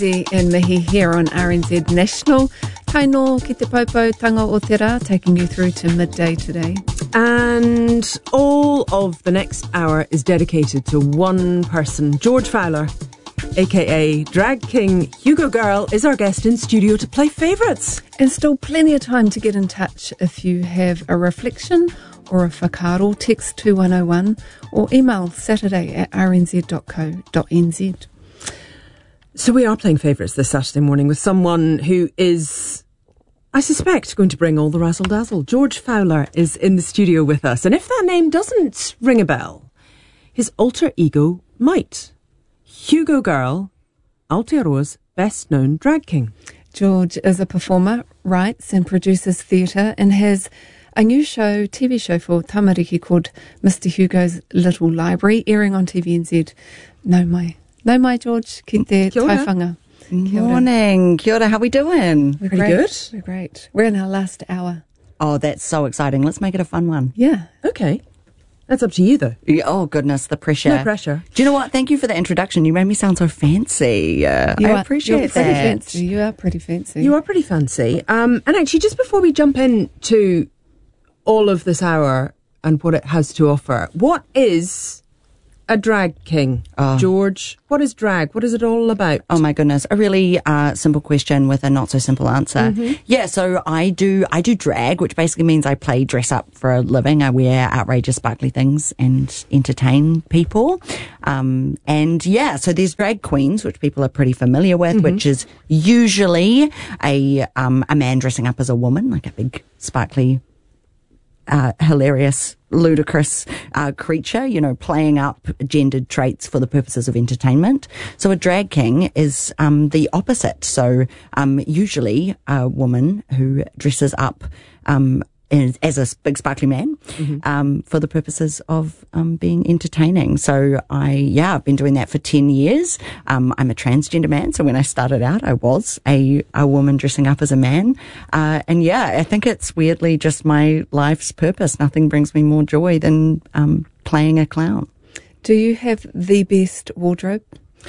And Mihi here on RNZ National. Kaino ki te Poupou-tanga o te rā, taking you through to midday today. And all of the next hour is dedicated to one person. George Fowler, aka Drag King Hugo Girl, is our guest in studio to play favourites. And still plenty of time to get in touch if you have a reflection or a whakaaro. Text 2101 or email saturday@rnz.co.nz. So we are playing favourites this Saturday morning with someone who is, I suspect, going to bring all the razzle-dazzle. George Fowler is in the studio with us. And if that name doesn't ring a bell, his alter ego might. Hugo Girl, Aotearoa's best-known drag king. George is a performer, writes and produces theatre and has a new TV show for Tamariki called Mr. Hugo's Little Library, airing on TVNZ. Nau mai, George, ki te taiwhanga. Morning. Kia ora, how we doing? We're Pretty great. good. We're great. We're in our last hour. Oh, that's so exciting. Let's make it a fun one. Yeah. Okay. That's up to you, though. Oh, goodness, the pressure. No pressure. Do you know what? Thank you for the introduction. You made me sound so fancy. I appreciate you're pretty that. fancy. You are pretty fancy. You are pretty fancy. And actually, just before we jump into all of this hour and what it has to offer, what is a drag king? George, what is drag? What is it all about? Oh my goodness, a really simple question with a not so simple answer. Mm-hmm. Yeah, so I do drag, which basically means I play dress up for a living. I wear outrageous sparkly things and entertain people. And yeah, so there's drag queens, which people are pretty familiar with, which is usually a man dressing up as a woman, like a big sparkly hilarious, ludicrous creature, playing up gendered traits for the purposes of entertainment. So a drag king is the opposite. So usually a woman who dresses up as a big sparkly man for the purposes of being entertaining. So I've been doing that for 10 years. I'm a transgender man, so when I started out, I was a woman dressing up as a man. And I think it's weirdly just my life's purpose. Nothing brings me more joy than playing a clown. Do you have the best wardrobe?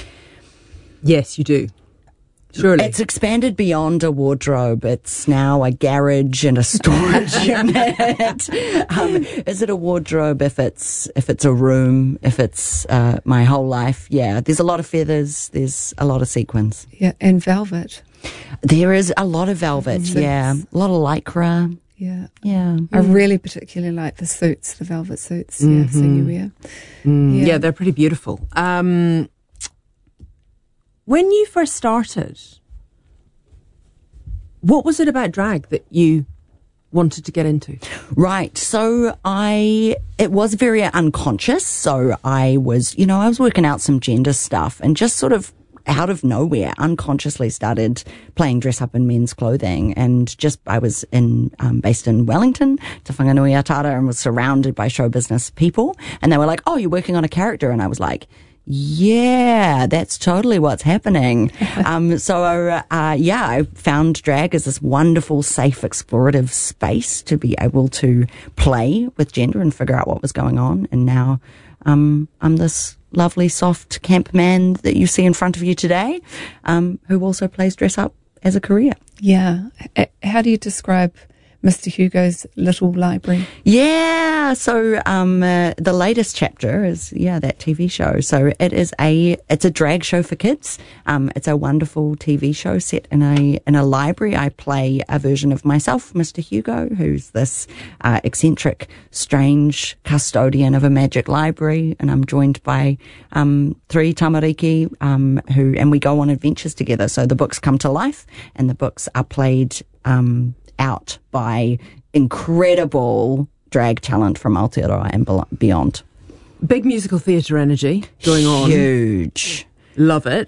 Yes, you do. Surely. It's expanded beyond a wardrobe. It's now a garage and a storage unit. Is it a wardrobe if it's a room, if it's my whole life? Yeah, there's a lot of feathers, there's a lot of sequins. Yeah, and velvet. There is a lot of velvet, a lot of lycra. Yeah. Yeah. I really particularly like the suits, the velvet suits. Yeah, so you wear. Yeah, they're pretty beautiful. When you first started, what was it about drag that you wanted to get into? Right. So it was very unconscious. So I was working out some gender stuff and just sort of out of nowhere unconsciously started playing dress up in men's clothing. And I was based in Wellington, Te Whanganui Atara, and was surrounded by show business people. And they were like, "Oh, you're working on a character." And I was like, yeah, that's totally what's happening. I found drag as this wonderful, safe, explorative space to be able to play with gender and figure out what was going on. And now, I'm this lovely, soft camp man that you see in front of you today, who also plays dress up as a career. Yeah. How do you describe Mr. Hugo's Little Library? Yeah, so the latest chapter is that TV show. So it's a drag show for kids. It's a wonderful TV show set in a library. I play a version of myself, Mr. Hugo, who's this eccentric, strange custodian of a magic library, and I'm joined by 3 tamariki and we go on adventures together. So the books come to life, and the books are played out by incredible drag talent from Aotearoa and beyond. Big musical theatre energy going on. Huge. Love it.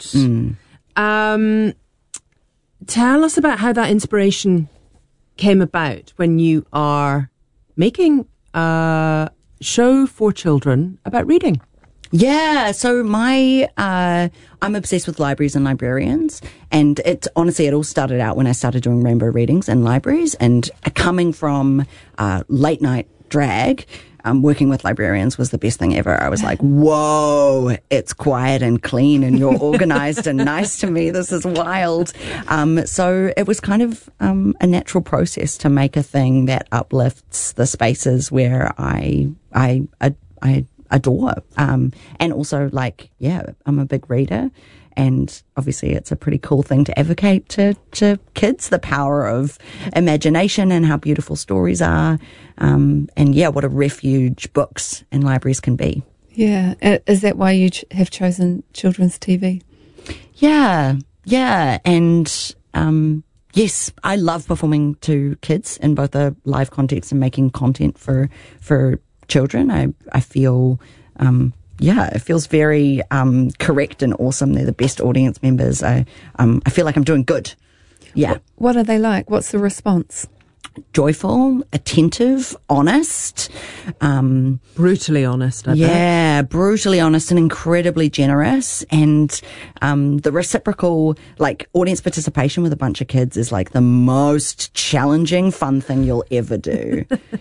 Tell us about how that inspiration came about when you are making a show for children about reading. Yeah, so I'm obsessed with libraries and librarians, and it all started out when I started doing rainbow readings in libraries, and coming from late night drag, working with librarians was the best thing ever. I was like, whoa, it's quiet and clean and you're organized and nice to me. This is wild. So it was kind of a natural process to make a thing that uplifts the spaces where I adore. And also, like, yeah, I'm a big reader. And obviously it's a pretty cool thing to advocate to kids, the power of imagination and how beautiful stories are. And yeah, what a refuge books and libraries can be. Yeah. Is that why you have chosen children's TV? Yeah. And yes, I love performing to kids in both a live context and making content for children. I feel... it feels very correct and awesome. They're the best audience members. I feel like I'm doing good. Yeah. What are they like? What's the response? Joyful, attentive, honest. Brutally honest, I bet. Yeah, brutally honest and incredibly generous. And the reciprocal, like, audience participation with a bunch of kids is like the most challenging, fun thing you'll ever do.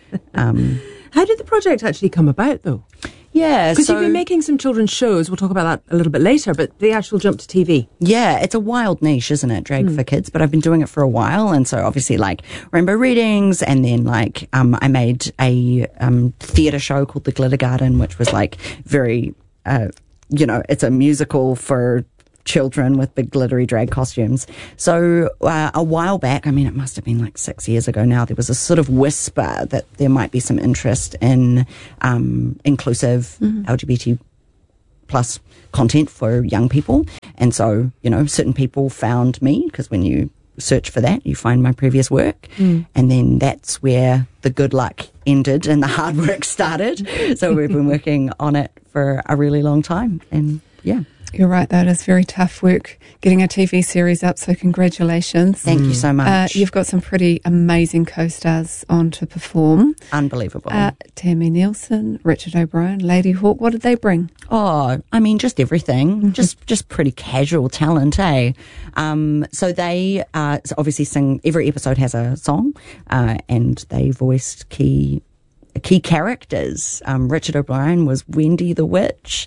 How did the project actually come about, though? Yeah, because you've been making some children's shows. We'll talk about that a little bit later, but the actual jump to TV. Yeah, it's a wild niche, isn't it? Drag for kids, but I've been doing it for a while. And so obviously, like, rainbow readings, and then like, I made a theatre show called The Glitter Garden, which was like very, it's a musical for children with big glittery drag costumes. So a while back, I mean, it must have been like 6 years ago now, there was a sort of whisper that there might be some interest in inclusive LGBT plus content for young people. And so, certain people found me, because when you search for that, you find my previous work. And then that's where the good luck ended and the hard work started. So we've been working on it for a really long time. And yeah. You're right, though. It is very tough work getting a TV series up, so congratulations. Thank you so much. You've got some pretty amazing co-stars on to perform. Unbelievable. Tammy Nielsen, Richard O'Brien, Lady Hawk. What did they bring? Oh, I mean, just everything. Just pretty casual talent, eh? So they obviously sing. Every episode has a song, and they voiced key characters. Richard O'Brien was Wendy the Witch,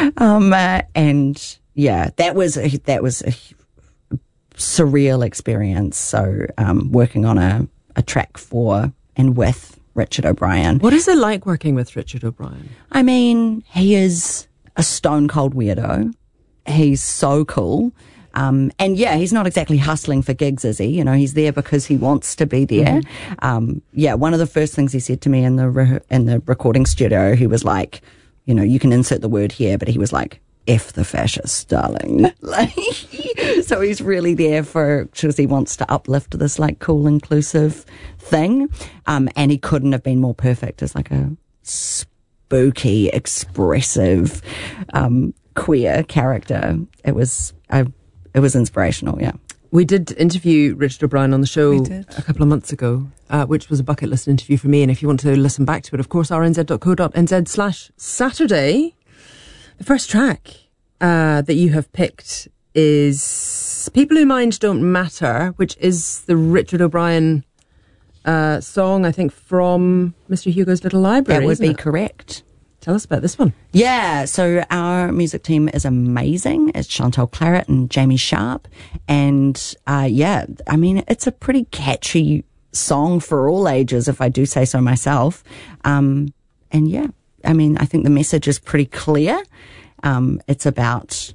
and yeah, that was a surreal experience. So working on a track for and with Richard O'Brien. What is it like working with Richard O'Brien? I mean, he is a stone cold weirdo. He's so cool. And yeah, he's not exactly hustling for gigs, is he? He's there because he wants to be there. One of the first things he said to me in the recording studio, he was like, you can insert the word here, but he was like, F the fascist, darling. So he's really there because he wants to uplift this like cool, inclusive thing. And he couldn't have been more perfect as like a spooky, expressive, queer character. It was inspirational, yeah. We did interview Richard O'Brien on the show a couple of months ago, which was a bucket list interview for me. And if you want to listen back to it, of course, rnz.co.nz/Saturday. The first track that you have picked is People Who Mind Don't Matter, which is the Richard O'Brien song, I think, from Mr. Hugo's Little Library. That would be correct. Tell us about this one. Yeah, so our music team is amazing. It's Chantal Claret and Jamie Sharp. And I mean, it's a pretty catchy song for all ages, if I do say so myself. And yeah, I mean, I think the message is pretty clear. It's about,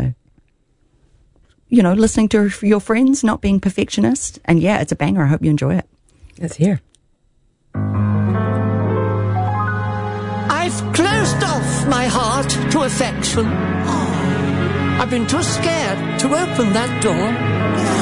listening to your friends, not being perfectionist. And yeah, it's a banger. I hope you enjoy it. Let's hear. I've closed off my heart to affection. I've been too scared to open that door.